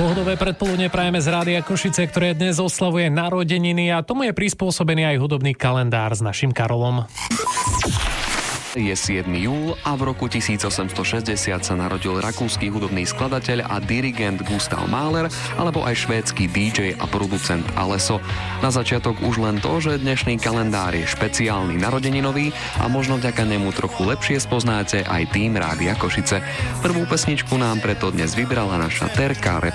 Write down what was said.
Pohodové predpoludne prajeme z Rádia Košice, ktoré dnes oslavuje narodeniny a tomu je prispôsobený aj hudobný kalendár s našim Karolom. Je 7. júl a v roku 1860 sa narodil rakúsky hudobný skladateľ a dirigent Gustav Mahler, alebo aj švédsky DJ a producent Alesso. Na začiatok už len to, že dnešný kalendár je špeciálny narodeninový a možno vďaka nemu trochu lepšie spoznáte aj tým Rádia Košice. Prvú pesničku nám preto dnes vybrala naša Terka,